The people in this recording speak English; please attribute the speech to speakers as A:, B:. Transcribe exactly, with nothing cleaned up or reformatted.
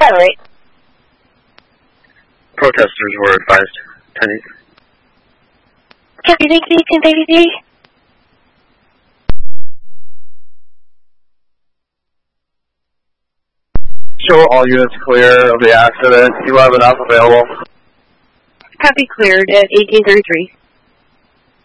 A: Alright.
B: Protesters were advised. ten eight.
A: Copy, thank you, ten thirty-three.
B: Show all units clear of the accident. eleven up available.
A: Copy, cleared at eighteen thirty-three.